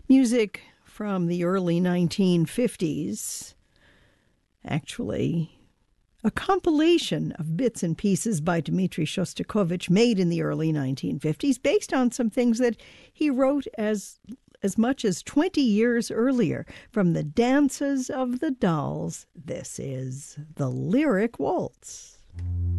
Music from the early 1950s. Actually, a compilation of bits and pieces by Dmitri Shostakovich made in the early 1950s based on some things that he wrote as much as 20 years earlier. From the Dances of the Dolls, this is the Lyric Waltz.